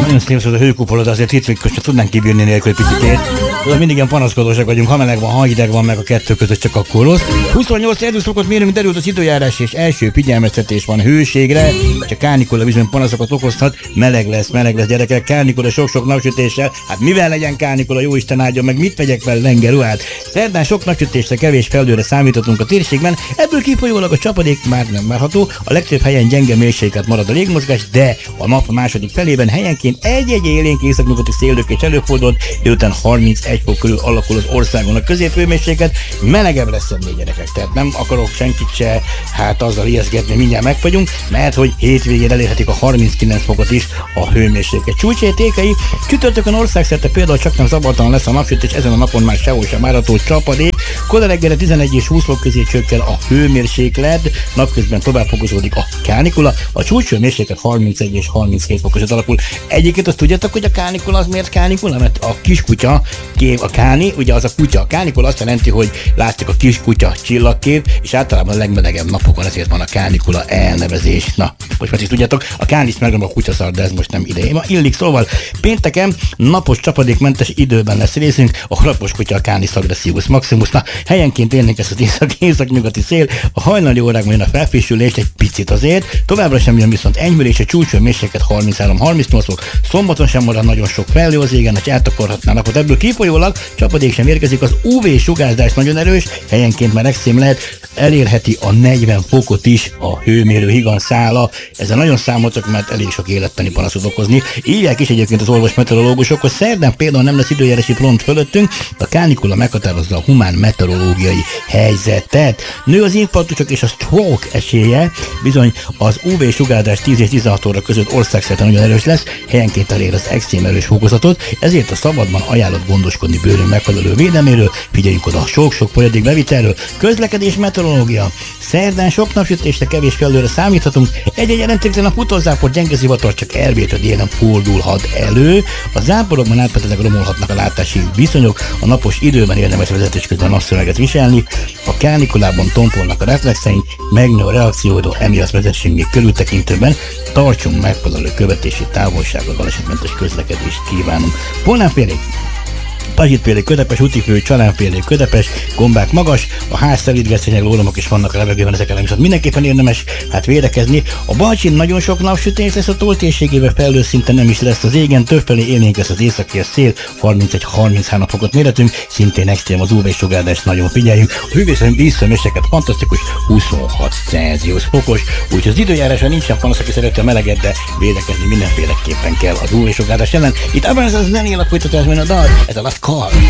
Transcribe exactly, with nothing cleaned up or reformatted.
Nagyon szép az a hőkupola, de azért itt még most tudnánk kibírni nélkül picikét. Tudod, mindig ilyen panaszkodósak vagyunk, ha meleg van, ha hideg van, meg a kettő között csak akkor rossz. huszonnyolc Celsius fokot mérünk, derült az időjárás, és első figyelmeztetés van hőségre. Csak kánikula bizony panaszokat okozhat, meleg lesz, meleg lesz gyerekek, kánikula sok-sok napsütéssel. Hát mivel legyen kánikula, jó Isten áldja meg, mit vegyek fel lengerruhát? Szerdán sok napsütésre, kevés felhőre számíthatunk a térségben, ebből kifolyólag a csapadék már nem várható, a legtöbb helyen gyenge mérséklet marad a légmozgás, de a nap második felében helyenként egy-egy élénk északnyugati széllökés előfordult, délután harmincegy fok körül alakul az országon a középhőmérséklet, melegebb lesz ennél gyerekek, tehát nem akarok senkit se hát azzal ijeszgetni, mindjárt meg vagyunk, mert hogy hétvégén elérhetik a harminckilenc fokot is a hőmérséklet csúcsértékei. Csütörtökön országszerte például csak nem zavartalan lesz a napsütés, ezen a napon már sehol sem várható csapadék, kora reggelre tizenegy és húsz fok közé csökken a hőmérséklet, napközben tovább fokozódik a kánikula, a csúcshőmérséklet harmincegy és harminchét fok között alakul. Egyébként azt tudjátok, hogy a kánikula az miért kánikula? Mert a kiskutya kép, a káni, ugye az a kutya, a kánikula azt jelenti, hogy látjuk a kiskutya csillagkép, és általában a legmelegebb napokon ezért van a kánikula elnevezés. Na, most már is tudjátok, a kániszt megrom a kutyaszar, de ez most nem ideje. Ma illik, szóval pénteken napos csapadékmentes időben lesz részünk, a napos kutya a Canis aggressivus maximus. Na, helyenként élnénk ezt az észak, északnyugati szél, a hajnali órákban jön a felfrissülés, egy picit azért, továbbra sem jön viszont enyhülés, a csúcshőmérséklet harminchárom harmincnyolc fok, szombaton sem marad nagyon sok felhő az égen, hogy eltakarhatná napot, ebből kifolyólag csapadék sem érkezik, az ú vé-sugárzás nagyon erős, helyenként már extrém lehet, elérheti a negyven fokot is a hőmérő higanszála. Ezzel nagyon számoltak, mert elég sok életbeni panaszot okozni. Írják is egyébként az orvos meteorológusok, hogy szerdán például nem lesz időjárási front fölöttünk, a kánikula meghatározza a humán meteorológiai helyzetet. Nő az infarktusok és a stroke esélye, bizony az ú vé-sugárzás tíz és tizenhat óra között országszerte nagyon erős lesz, helyenként elér az extrém erős fokozatot, ezért a szabadban ajánlott gondoskodni bőrünk megfelelő védelméről, figyeljünk oda a sok-sok folyadék bevitelről, közlekedés meteorológia. Szerdán sok napsütésre, kevés felhőre számíthatunk, egy-egy jelentéktelen futózápor, gyenge zivatar csak elvétve délen fordulhat elő. A záporokban átmenetileg romolhatnak a látási viszonyok, a napos időben érdemes vezetés közben napszöveget viselni, a kánikulában tompolnak a reflexeink, megnő a reakcióidő, emiatt vezessünk még körültekintőben, tartsunk megfelelő követési távolságot, balesetmentes közlekedést kívánunk. Polnánfélék, Pazsitfélék közepes, útifő, csalánfélék közepes, gombák magas, a ház szelídgesztenyeg lóromok is vannak a levegőben, ezek ellen viszont mindenképpen érdemes hát védekezni. A Balcsin nagyon sok napsütés lesz, a toltérségében felhő szinte nem is lesz az égen, többfelé élénk lesz az északi szél, harmincegy harminchárom fokot méretünk, szintén extrém az ú vé-sugárzás, nagyon figyeljünk. A hőmérséklet fantasztikus, huszonhat Celsius fokos, úgyhogy az időjárásra nincsen panasz, aki szereti a meleget, de védekezni mindenféleképpen kell az ú vé-sugárzás ellen. Itt abban ez az zenél a folytatás, mint a dal, ez a Last Call.